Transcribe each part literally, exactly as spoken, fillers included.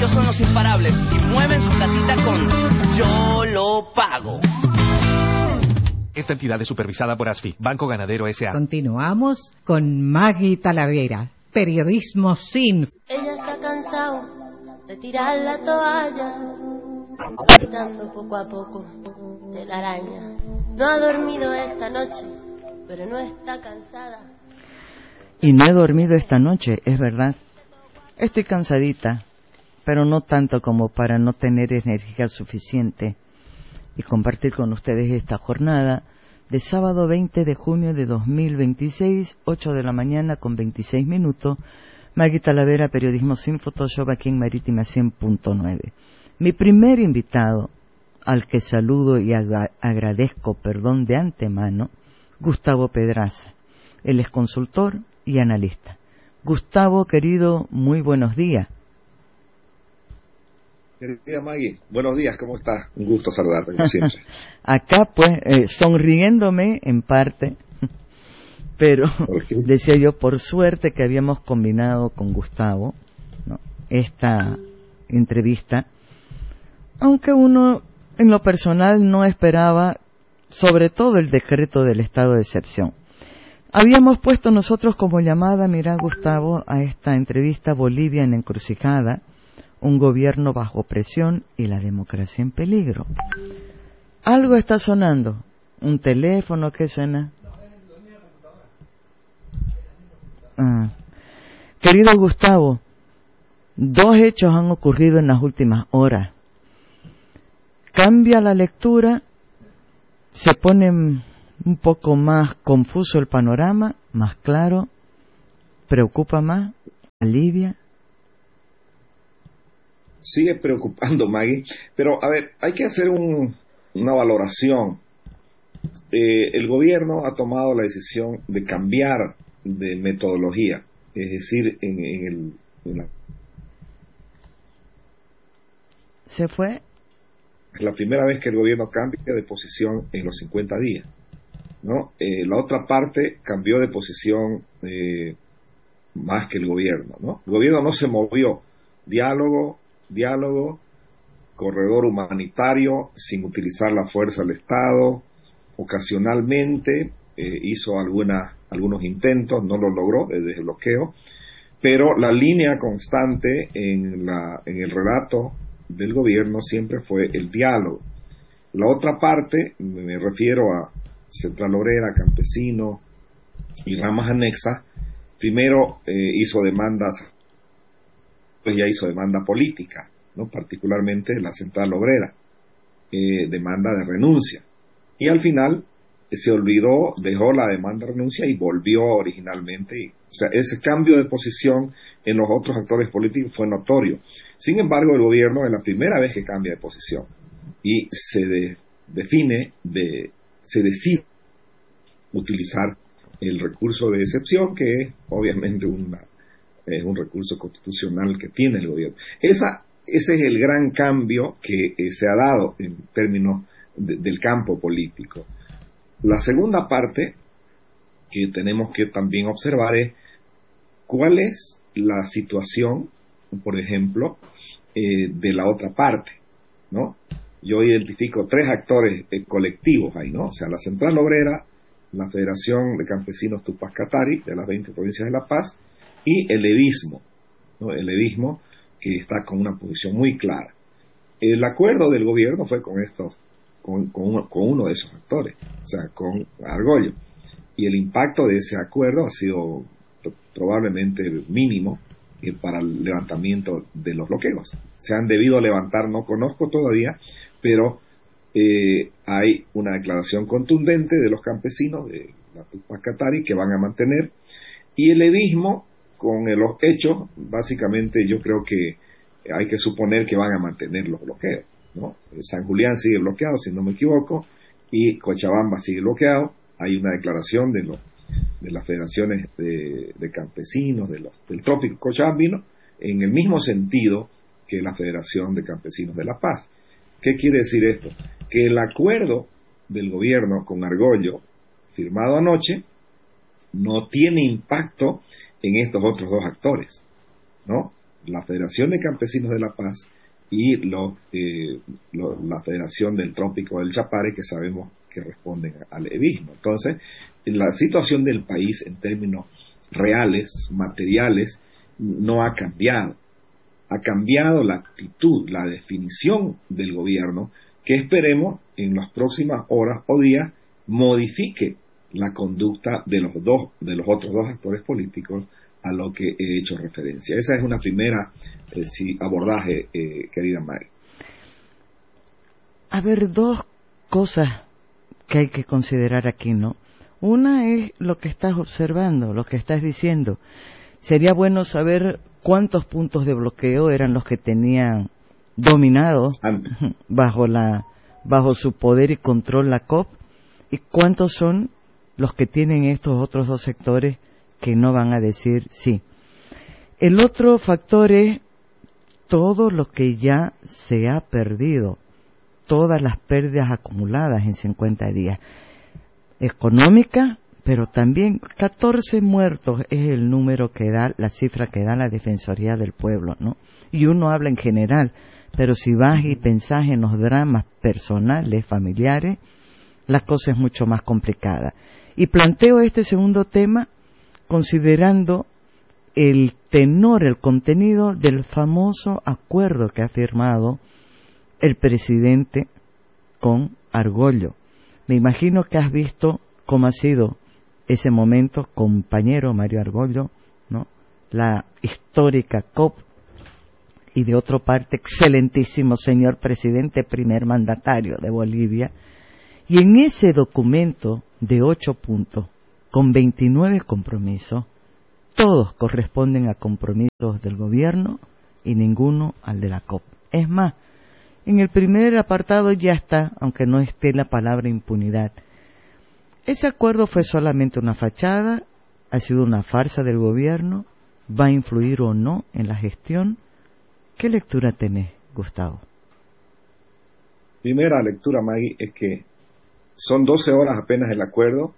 ellos son los imparables y mueven su platita con yo lo pago. Esta entidad es supervisada por ASFI, Banco Ganadero S A Continuamos con Maggie Talavera, periodismo sin... Ella se ha cansado de tirar la toalla, quitando poco a poco de la araña. No ha dormido esta noche, pero no está cansada. Y no he dormido esta noche, es verdad. Estoy cansadita, pero no tanto como para no tener energía suficiente y compartir con ustedes esta jornada de sábado veinte de junio de dos mil veintiséis, ocho de la mañana con veintiséis minutos. Maggie Talavera, periodismo sin Photoshop, aquí en Marítima cien punto nueve. Mi primer invitado, al que saludo y ag- agradezco perdón de antemano, Gustavo Pedraza. Él es consultor y analista. Gustavo, querido, muy buenos días. Querida Maggie, buenos días, ¿cómo estás? Un gusto saludarte, como siempre. Acá, pues, eh, sonriéndome en parte, pero okay. Decía yo, por suerte que habíamos combinado con Gustavo, ¿no?, esta entrevista, aunque uno en lo personal no esperaba, sobre todo el decreto del estado de excepción. Habíamos puesto nosotros como llamada, mira Gustavo, a esta entrevista Bolivia en encrucijada, un gobierno bajo presión y la democracia en peligro. Algo está sonando, un teléfono que suena. Ah. Querido Gustavo, dos hechos han ocurrido en las últimas horas. Cambia la lectura, se pone un poco más confuso el panorama, más claro, preocupa más, alivia. Sigue preocupando, Maggie, pero a ver, hay que hacer un, una valoración. Eh, el gobierno ha tomado la decisión de cambiar de metodología, es decir, en, en el... En la... ¿Se fue? Es la primera vez que el gobierno cambia de posición en los cincuenta días, ¿no? Eh, la otra parte cambió de posición eh, más que el gobierno, ¿no? El gobierno no se movió. Diálogo, diálogo, corredor humanitario, sin utilizar la fuerza del Estado, ocasionalmente eh, hizo alguna, algunos intentos, no lo logró desde el bloqueo, pero la línea constante en, la, en el relato del gobierno siempre fue el diálogo. La otra parte, me refiero a Central Obrera, Campesino y ramas anexas, primero eh, hizo demandas, pues ya hizo demanda política, ¿no? Particularmente la Central Obrera, eh, demanda de renuncia. Y al final eh, se olvidó, dejó la demanda de renuncia y volvió originalmente. Y, o sea, ese cambio de posición en los otros actores políticos fue notorio. Sin embargo, el gobierno es la primera vez que cambia de posición y se de, define, de, se decide utilizar el recurso de excepción, que es obviamente una es un recurso constitucional que tiene el gobierno. Esa, ese es el gran cambio que eh, se ha dado en términos de, del campo político. La segunda parte que tenemos que también observar es cuál es la situación, por ejemplo, eh, de la otra parte, ¿no? Yo identifico tres actores eh, colectivos ahí, ¿no? O sea, la Central Obrera, la Federación de Campesinos Tupac Katari, de las veinte provincias de La Paz, y el levismo, ¿no? El levismo que está con una posición muy clara. El acuerdo del gobierno fue con estos, con, con, uno, con uno de esos actores, o sea, con Argollo, y el impacto de ese acuerdo ha sido probablemente mínimo eh, para el levantamiento de los bloqueos. Se han debido levantar, no conozco todavía, pero eh, hay una declaración contundente de los campesinos de la Tupac Katari que van a mantener, y el levismo con los hechos, básicamente yo creo que hay que suponer que van a mantener los bloqueos, ¿no? San Julián sigue bloqueado, si no me equivoco, y Cochabamba sigue bloqueado. Hay una declaración de los de las federaciones de, de campesinos de los, del trópico cochabambino en el mismo sentido que la Federación de Campesinos de La Paz. ¿Qué quiere decir esto? Que el acuerdo del gobierno con Argollo, firmado anoche, no tiene impacto en estos otros dos actores, ¿no? la Federación de Campesinos de La Paz y lo, eh, lo, la Federación del Trópico del Chapare, que sabemos que responden al evismo. Entonces, la situación del país en términos reales, materiales, no ha cambiado. Ha cambiado la actitud, la definición del gobierno, que esperemos en las próximas horas o días modifique la conducta de los dos, de los otros dos actores políticos a lo que he hecho referencia. Esa es una primera eh, sí, abordaje, eh, querida Mari. A ver, dos cosas que hay que considerar aquí, ¿no? Una es lo que estás observando, lo que estás diciendo. Sería bueno saber cuántos puntos de bloqueo eran los que tenían dominado Antes. bajo la bajo su poder y control la C O P, y cuántos son los que tienen estos otros dos sectores que no van a decir sí. El otro factor es todo lo que ya se ha perdido, todas las pérdidas acumuladas en cincuenta días, económicas, pero también catorce muertos es el número que da, la cifra que da la Defensoría del Pueblo, ¿no? Y uno habla en general, pero si vas y pensás en los dramas personales, familiares, la cosa es mucho más complicada. Y planteo este segundo tema considerando el tenor, el contenido del famoso acuerdo que ha firmado el presidente con Argollo. Me imagino que has visto cómo ha sido ese momento, compañero Mario Argollo, ¿no? La histórica C O P, y de otra parte, excelentísimo señor presidente, primer mandatario de Bolivia. Y en ese documento de ocho puntos, con veintinueve compromisos, todos corresponden a compromisos del gobierno y ninguno al de la C O P. Es más, en el primer apartado ya está, aunque no esté la palabra impunidad. Ese acuerdo fue solamente una fachada, ha sido una farsa del gobierno, va a influir o no en la gestión. ¿Qué lectura tenés, Gustavo? Primera lectura, Maggie, es que son doce horas apenas el acuerdo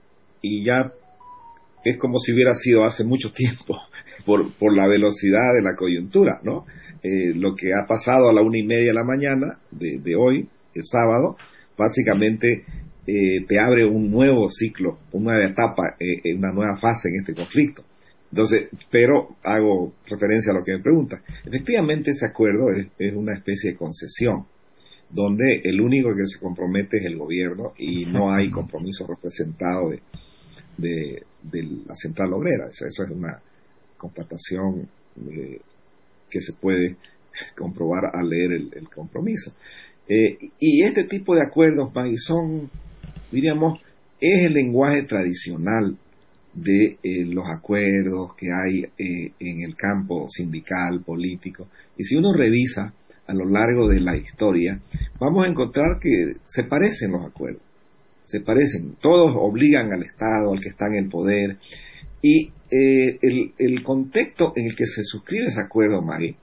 y ya es como si hubiera sido hace mucho tiempo por, por la velocidad de la coyuntura, ¿no? Eh, lo que ha pasado a la una y media de la mañana de, de hoy, el sábado, básicamente eh, te abre un nuevo ciclo, una nueva etapa, eh, una nueva fase en este conflicto. Entonces, pero hago referencia a lo que me pregunta. Efectivamente, ese acuerdo es, es una especie de concesión, donde el único que se compromete es el gobierno y no hay compromiso representado de, de, de la central obrera. Eso, eso es una constatación eh, que se puede comprobar al leer el, el compromiso. Eh, y este tipo de acuerdos, Maggie, son, diríamos, es el lenguaje tradicional de eh, los acuerdos que hay eh, en el campo sindical, político. Y si uno revisa a lo largo de la historia, vamos a encontrar que se parecen los acuerdos. Se parecen. Todos obligan al Estado, al que está en el poder. Y eh, el, el contexto en el que se suscribe ese acuerdo, Maggie,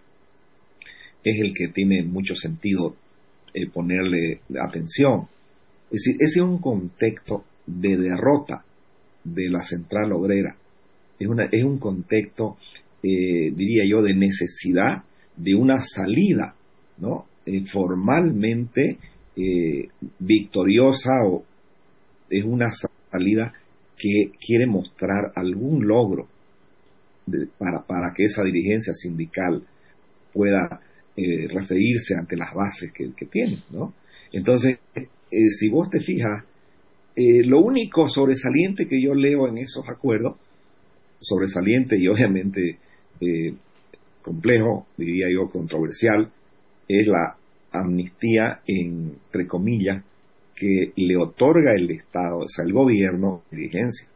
es el que tiene mucho sentido eh, ponerle atención. Es decir, ese es un contexto de derrota de la central obrera. Es, una, es un contexto, eh, diría yo, de necesidad de una salida, ¿no? Eh, formalmente eh, victoriosa, o es una salida que quiere mostrar algún logro de, para, para que esa dirigencia sindical pueda eh, referirse ante las bases que, que tiene, ¿no? Entonces, eh, si vos te fijas, Eh, lo único sobresaliente que yo leo en esos acuerdos, sobresaliente y obviamente eh, complejo, diría yo controversial, es la amnistía, entre comillas, que le otorga el Estado, o sea, el gobierno, dirigencia.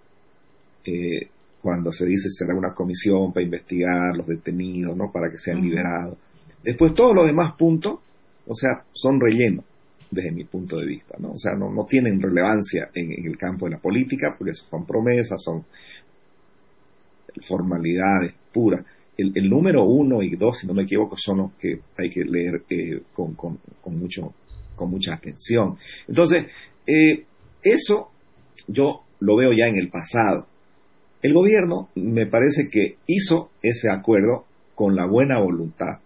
Eh, cuando se dice será una comisión para investigar los detenidos, ¿no? Para que sean uh-huh. liberados. Después todos los demás puntos, o sea, son rellenos, desde mi punto de vista, ¿no? O sea, no, no tienen relevancia en, en el campo de la política, porque son promesas, son formalidades puras. El, el número uno y dos, si no me equivoco, son los que hay que leer eh, con, con, con, mucho, con mucha atención. Entonces, eh, eso yo lo veo ya en el pasado. El gobierno me parece que hizo ese acuerdo con la buena voluntad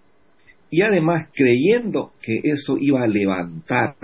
y además creyendo que eso iba a levantar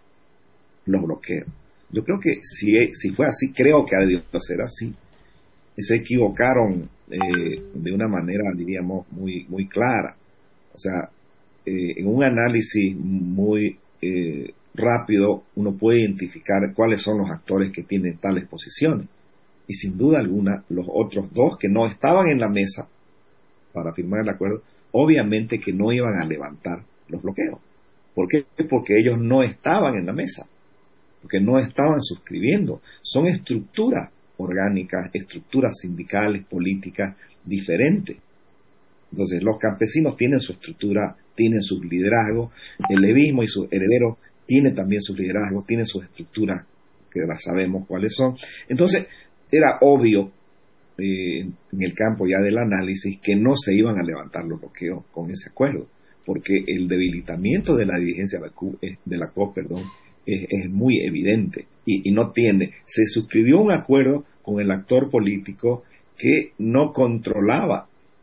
los bloqueos. Yo creo que si, si fue así, creo que ha debido ser así. Se equivocaron eh, de una manera, diríamos, muy, muy clara. O sea, eh, en un análisis muy eh, rápido uno puede identificar cuáles son los actores que tienen tales posiciones. Y sin duda alguna, los otros dos que no estaban en la mesa para firmar el acuerdo, obviamente que no iban a levantar los bloqueos. ¿Por qué? Porque ellos no estaban en la mesa, porque no estaban suscribiendo. Son estructuras orgánicas, estructuras sindicales, políticas diferentes. Entonces, los campesinos tienen su estructura, tienen sus liderazgos, el levismo y sus herederos tienen también sus liderazgos, tienen sus estructuras, que las sabemos cuáles son. Entonces, era obvio eh, en el campo ya del análisis que no se iban a levantar los bloqueos con ese acuerdo, porque el debilitamiento de la dirigencia de la C O P, de la C O P perdón, es, es muy evidente y, y no tiene. Se suscribió un acuerdo con el actor político que no controlaba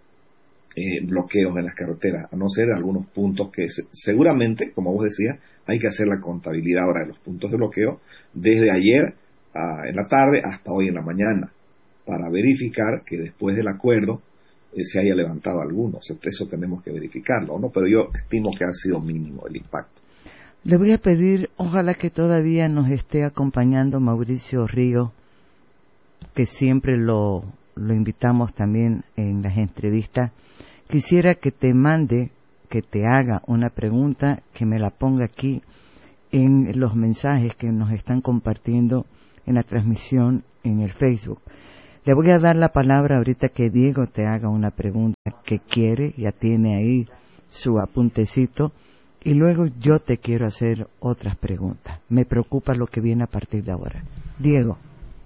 eh, bloqueos en las carreteras, a no ser algunos puntos que se, seguramente, como vos decías, hay que hacer la contabilidad ahora de los puntos de bloqueo desde ayer a, en la tarde hasta hoy en la mañana, para verificar que después del acuerdo eh, se haya levantado alguno. O sea, eso tenemos que verificarlo, ¿no? Pero yo estimo que ha sido mínimo el impacto. Le voy a pedir, ojalá que todavía nos esté acompañando Mauricio Río, que siempre lo, lo invitamos también en las entrevistas. Quisiera que te mande, que te haga una pregunta, que me la ponga aquí en los mensajes que nos están compartiendo en la transmisión en el Facebook. Le voy a dar la palabra ahorita que Diego te haga una pregunta que quiere, ya tiene ahí su apuntecito, y luego yo te quiero hacer otras preguntas. Me preocupa lo que viene a partir de ahora. Diego.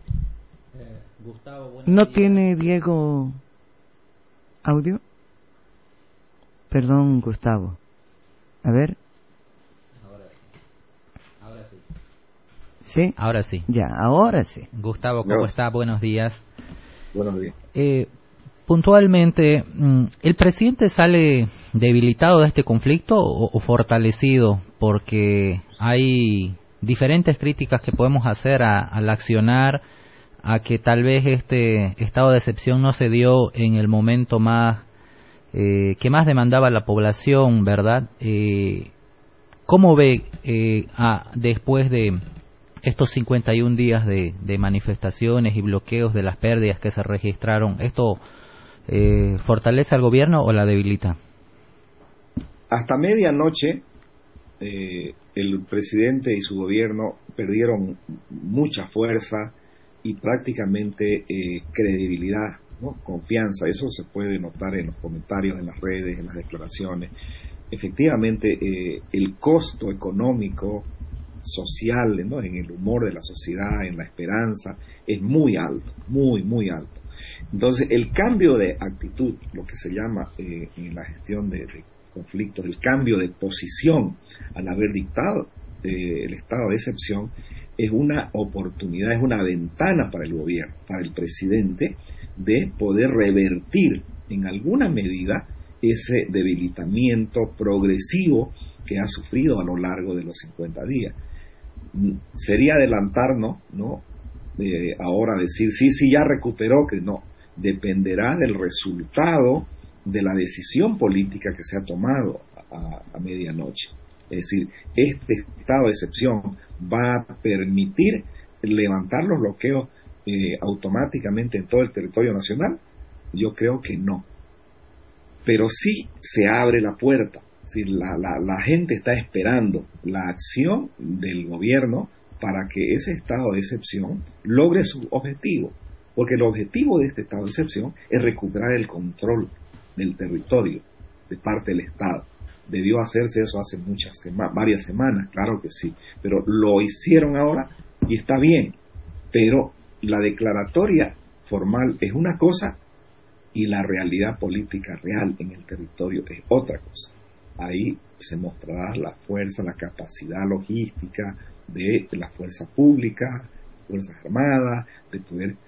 Eh, Gustavo, ¿No días. tiene Diego audio? Perdón, Gustavo. A ver. Ahora, ahora sí. ¿Sí? Ahora sí. Ya, ahora sí. Gustavo, ¿cómo No. está? Buenos días. Buenos días. Eh, puntualmente, ¿el presidente sale debilitado de este conflicto o, o fortalecido? Porque hay diferentes críticas que podemos hacer a, al accionar, a que tal vez este estado de excepción no se dio en el momento más eh, que más demandaba la población, ¿verdad? Eh, ¿Cómo ve eh, a, después de estos cincuenta y un días de, de manifestaciones y bloqueos de las pérdidas que se registraron? ¿Esto eh, fortalece al gobierno o la debilita? Hasta medianoche eh, el presidente y su gobierno perdieron mucha fuerza y prácticamente eh, credibilidad, ¿no? Confianza. Eso se puede notar en los comentarios, en las redes, en las declaraciones. Efectivamente, eh, el costo económico, social, ¿no? En el humor de la sociedad, en la esperanza, es muy alto, muy, muy alto. Entonces, el cambio de actitud, lo que se llama eh, en la gestión de, de conflictos, el cambio de posición al haber dictado eh, el estado de excepción, es una oportunidad, es una ventana para el gobierno, para el presidente, de poder revertir en alguna medida ese debilitamiento progresivo que ha sufrido a lo largo de los cincuenta días. Sería adelantarnos, ¿no? Eh, ahora decir, sí, sí, ya recuperó, que no. Dependerá del resultado de la decisión política que se ha tomado a, a medianoche. Es decir, este estado de excepción va a permitir levantar los bloqueos eh, automáticamente en todo el territorio nacional. Yo creo que no. Pero sí se abre la puerta. Es decir, la, la, la gente está esperando la acción del gobierno para que ese estado de excepción logre su objetivo. Porque el objetivo de este estado de excepción es recuperar el control del territorio de parte del Estado. Debió hacerse eso hace muchas semanas, varias semanas, claro que sí. Pero lo hicieron ahora y está bien. Pero la declaratoria formal es una cosa y la realidad política real en el territorio es otra cosa. Ahí se mostrará la fuerza, la capacidad logística de la fuerza pública, fuerzas armadas, de poder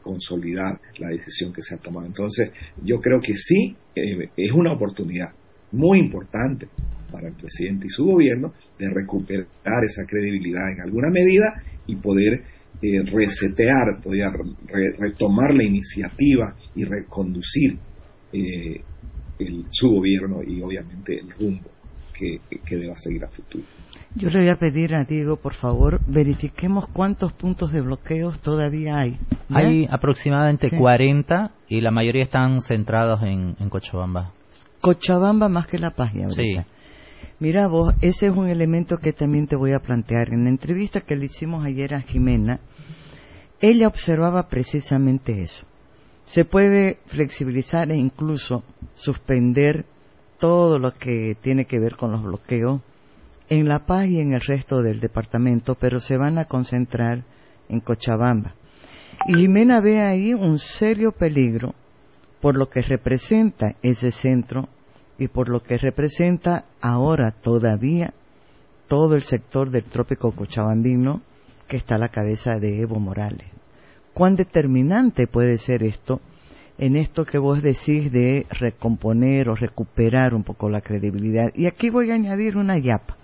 consolidar la decisión que se ha tomado. Entonces, yo creo que sí, eh, es una oportunidad muy importante para el presidente y su gobierno de recuperar esa credibilidad en alguna medida y poder eh, resetear, poder re, retomar la iniciativa y reconducir eh, el, su gobierno y obviamente el rumbo que, que deba seguir a futuro. Yo le voy a pedir a Diego, por favor, verifiquemos cuántos puntos de bloqueos todavía hay. ¿Ya? Hay aproximadamente sí. cuarenta y la mayoría están centrados en, en Cochabamba. Cochabamba más que La Paz, ya ahorita. Sí. Mira vos, ese es un elemento que también te voy a plantear. En la entrevista que le hicimos ayer a Jimena, ella observaba precisamente eso. Se puede flexibilizar e incluso suspender todo lo que tiene que ver con los bloqueos en La Paz y en el resto del departamento, pero se van a concentrar en Cochabamba. Y Jimena ve ahí un serio peligro por lo que representa ese centro y por lo que representa ahora todavía todo el sector del trópico cochabambino que está a la cabeza de Evo Morales. ¿Cuán determinante puede ser esto en esto que vos decís de recomponer o recuperar un poco la credibilidad? Y aquí voy a añadir una yapa.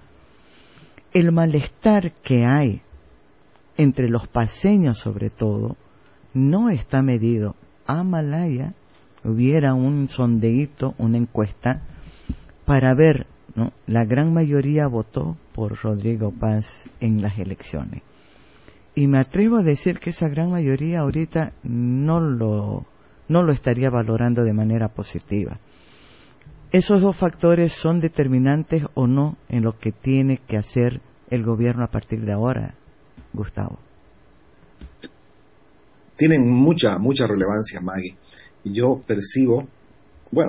El malestar que hay entre los paseños, sobre todo, no está medido. A Malaya hubiera un sondeíto, una encuesta, para ver, ¿no? La gran mayoría votó por Rodrigo Paz en las elecciones. Y me atrevo a decir que esa gran mayoría ahorita no lo, no lo estaría valorando de manera positiva. Esos dos factores son determinantes o no en lo que tiene que hacer el gobierno a partir de ahora, Gustavo. Tienen mucha, mucha relevancia, Maggie. Y yo percibo